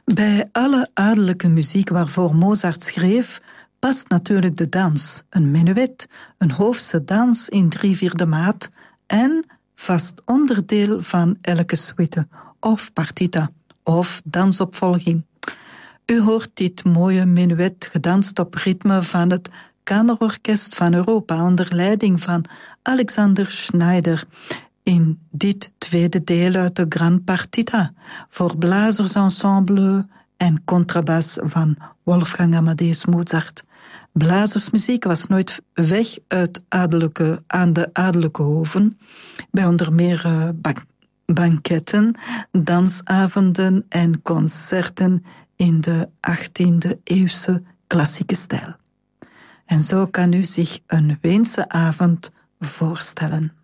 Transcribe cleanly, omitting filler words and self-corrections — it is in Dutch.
Bij alle adellijke muziek waarvoor Mozart schreef, past natuurlijk de dans, een menuet, een hoofdse dans in 3/4 maat en vast onderdeel van elke suite of partita of dansopvolging. U hoort dit mooie menuet gedanst op ritme van het Kamerorkest van Europa onder leiding van Alexander Schneider in dit tweede deel uit de Gran Partita voor blazersensemble en contrabas van Wolfgang Amadeus Mozart. Blazersmuziek was nooit weg aan de adellijke hoven, bij onder meer banketten, dansavonden en concerten in de 18e-eeuwse klassieke stijl. En zo kan u zich een Weense avond voorstellen.